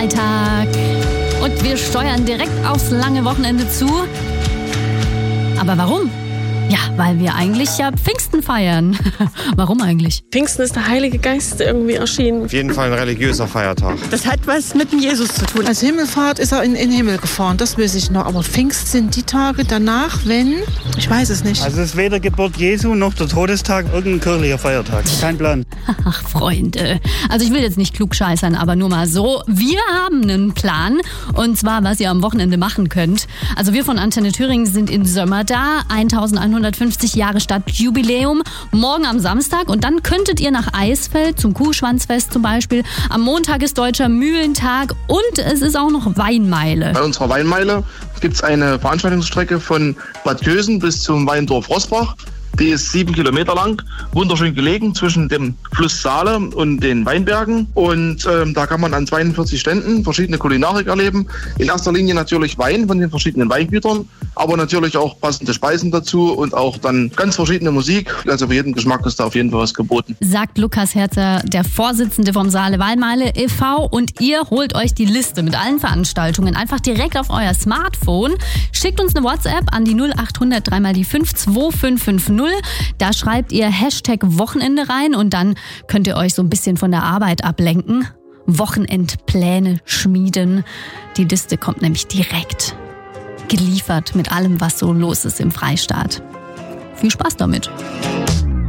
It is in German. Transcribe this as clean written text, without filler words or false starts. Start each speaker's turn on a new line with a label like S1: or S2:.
S1: Freitag und wir steuern direkt aufs lange Wochenende zu. Aber warum? Ja, weil wir eigentlich ja Pfingsten feiern. Warum eigentlich?
S2: Pfingsten ist der Heilige Geist irgendwie erschienen.
S3: Auf jeden Fall ein religiöser Feiertag.
S4: Das hat was mit dem Jesus zu tun.
S5: Als Himmelfahrt ist er in den Himmel gefahren, das weiß ich noch. Aber Pfingst sind die Tage danach, wenn... Ich weiß es nicht.
S6: Also es ist weder Geburt Jesu noch der Todestag, irgendein kirchlicher Feiertag. Kein Plan.
S1: Ach, Freunde. Also ich will jetzt nicht klugscheißern, aber nur mal so. Wir haben einen Plan. Und zwar, was ihr am Wochenende machen könnt. Also wir von Antenne Thüringen sind in Sömmer da. 1150 Jahre Stadtjubiläum. Morgen am Samstag. Und dann könntet ihr nach Eisfeld zum Kuhschwanzfest zum Beispiel. Am Montag ist Deutscher Mühlentag. Und es ist auch noch Weinmeile.
S7: Bei unserer Weinmeile gibt es eine Veranstaltungsstrecke von Bad Kösen bis zum Weindorf Roßbach. Die ist 7 Kilometer lang, wunderschön gelegen zwischen dem Fluss Saale und den Weinbergen. Und da kann man an 42 Ständen verschiedene Kulinarik erleben. In erster Linie natürlich Wein von den verschiedenen Weingütern, aber natürlich auch passende Speisen dazu und auch dann ganz verschiedene Musik. Also für jeden Geschmack ist da auf jeden Fall was geboten.
S1: Sagt Lukas Herzer, der Vorsitzende vom Saale Weinmeile e.V. Und ihr holt euch die Liste mit allen Veranstaltungen einfach direkt auf euer Smartphone. Schickt uns eine WhatsApp an die 0800 3x5 2550. Da schreibt ihr Hashtag Wochenende rein und dann könnt ihr euch so ein bisschen von der Arbeit ablenken. Wochenendpläne schmieden. Die Liste kommt nämlich direkt geliefert mit allem, was so los ist im Freistaat. Viel Spaß damit.